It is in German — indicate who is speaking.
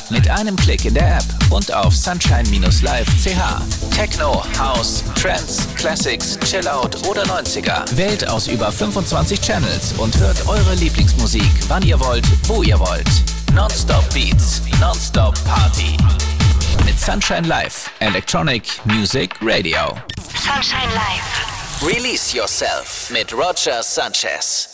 Speaker 1: Mit einem Klick in der App und auf sunshine-live.ch. Techno, House, Trance, Classics, Chillout oder 90er. Wählt aus über 25 Channels und hört eure Lieblingsmusik, wann ihr wollt, wo ihr wollt. Non-Stop Beats, Non-Stop Party. Mit Sunshine Live, Electronic Music Radio.
Speaker 2: Sunshine Live.
Speaker 1: Release Yourself mit Roger Sanchez.